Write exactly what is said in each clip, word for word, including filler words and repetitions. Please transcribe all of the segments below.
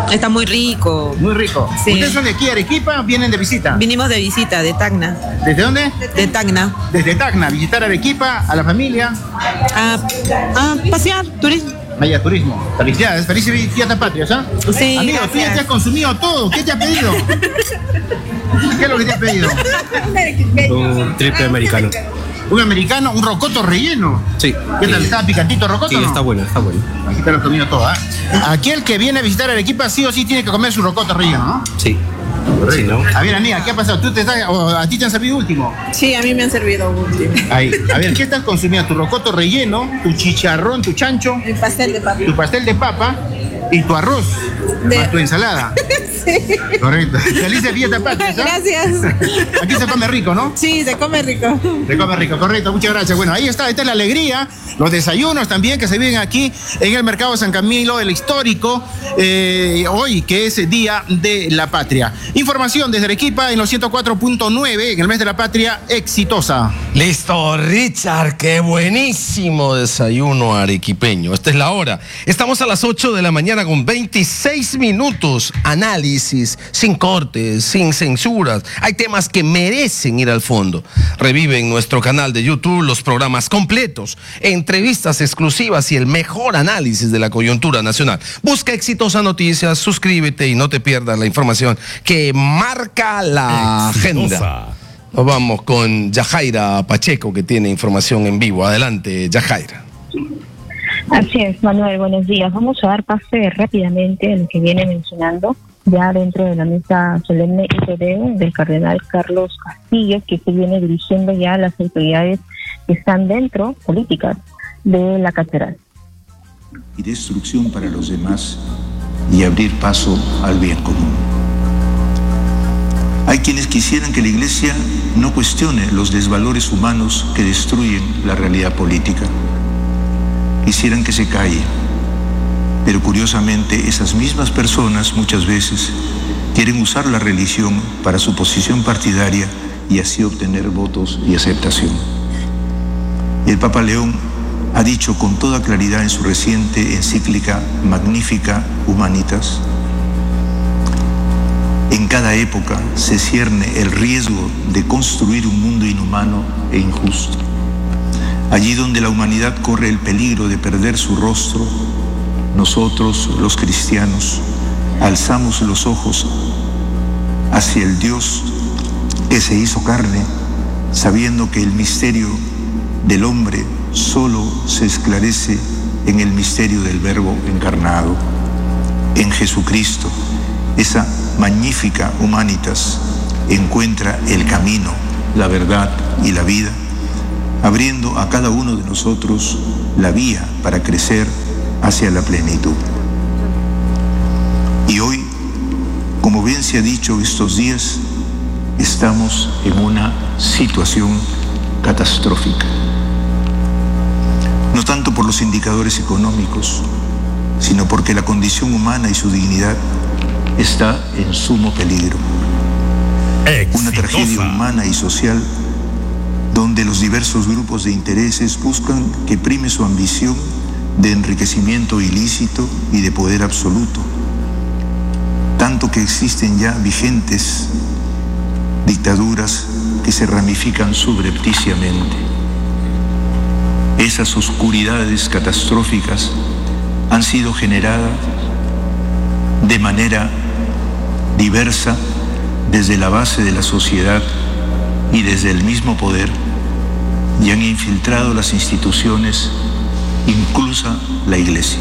Está muy rico. Muy rico. Sí. ¿Ustedes son de aquí, Arequipa? ¿Vienen de visita? Vinimos de visita, de Tacna. ¿Desde dónde? De Tacna. Desde Tacna, visitar Arequipa, a la familia. A, a pasear, turismo. Vaya turismo. Felicidades, felices fiestas patrias, ¿ah? Sí, amigo, tú ya te has consumido todo. ¿Qué te has pedido? ¿Qué es lo que te has pedido? Un triple americano. Un americano, un rocoto relleno. Sí. ¿Qué tal? ¿Está picantito el rocoto? Sí, o no? está bueno, está bueno. Aquí te lo he comido todo, ¿ah? Aquel que viene a visitar Arequipa sí o sí tiene que comer su rocoto relleno, ¿no? Sí. Sí, ¿no? A ver, Anía, ¿qué ha pasado? ¿Tú te estás, o a ti te han servido último? Sí, a mí me han servido último. Ahí. A ver, ¿qué estás consumiendo? Tu rocoto relleno, tu chicharrón, tu chancho, El pastel de papa. tu pastel de papa y tu arroz, De- más tu ensalada. Sí. Correcto. Felices fiestas patrias, ¿ah? Gracias. Aquí se come rico, ¿no? Sí, se come rico. Se come rico, correcto, muchas gracias. Bueno, ahí está, esta es la alegría, los desayunos también que se viven aquí en el Mercado San Camilo, el histórico, eh, hoy que es Día de la Patria. Información desde Arequipa en los ciento cuatro punto nueve, en el mes de la Patria, exitosa. Listo, Richard, qué buenísimo desayuno arequipeño. Esta es la hora. Estamos a las ocho de la mañana con veintiséis minutos. Análisis, sin cortes, sin censuras. Hay temas que merecen ir al fondo. Revive en nuestro canal de YouTube los programas completos, entrevistas exclusivas y el mejor análisis de la coyuntura nacional. Busca Exitosa Noticias, suscríbete y no te pierdas la información que marca la agenda. Nos vamos con Yajaira Pacheco, que tiene información en vivo. Adelante, Yajaira. Así es, Manuel, buenos días. Vamos a dar pase rápidamente a lo que viene mencionando ya dentro de la misa solemne y fedeo del cardenal Carlos Castillo, que se viene dirigiendo ya a las autoridades que están dentro, políticas, de la catedral. Y destrucción para los demás y abrir paso al bien común. Hay quienes quisieran que la Iglesia no cuestione los desvalores humanos que destruyen la realidad política. Quisieran que se calle. Pero curiosamente esas mismas personas muchas veces quieren usar la religión para su posición partidaria y así obtener votos y aceptación. Y el Papa León ha dicho con toda claridad en su reciente encíclica Magnificat Humanitas: en cada época se cierne el riesgo de construir un mundo inhumano e injusto. Allí donde la humanidad corre el peligro de perder su rostro, nosotros, los cristianos, alzamos los ojos hacia el Dios que se hizo carne, sabiendo que el misterio del hombre solo se esclarece en el misterio del Verbo encarnado, en Jesucristo. Esa magnífica Humanitas encuentra el camino, la verdad y la vida, abriendo a cada uno de nosotros la vía para crecer hacia la plenitud. Y hoy, como bien se ha dicho estos días, estamos en una situación catastrófica. No tanto por los indicadores económicos, sino porque la condición humana y su dignidad está en sumo peligro. Exitosa. Una tragedia humana y social donde los diversos grupos de intereses buscan que prime su ambición de enriquecimiento ilícito y de poder absoluto, tanto que existen ya vigentes dictaduras que se ramifican subrepticiamente. Esas oscuridades catastróficas han sido generadas de manera diversa desde la base de la sociedad y desde el mismo poder, y han infiltrado las instituciones, incluso la Iglesia.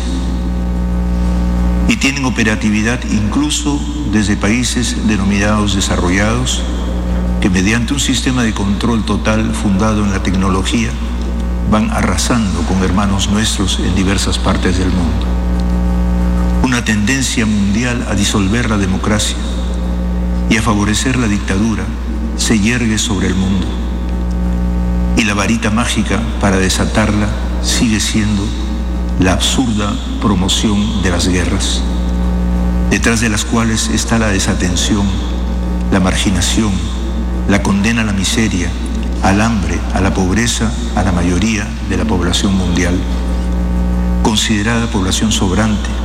Y tienen operatividad incluso desde países denominados desarrollados, que mediante un sistema de control total fundado en la tecnología, van arrasando con hermanos nuestros en diversas partes del mundo. Una tendencia mundial a disolver la democracia y a favorecer la dictadura se yergue sobre el mundo. Y la varita mágica para desatarla sigue siendo la absurda promoción de las guerras, detrás de las cuales está la desatención, la marginación, la condena a la miseria, al hambre, a la pobreza, a la mayoría de la población mundial, considerada población sobrante,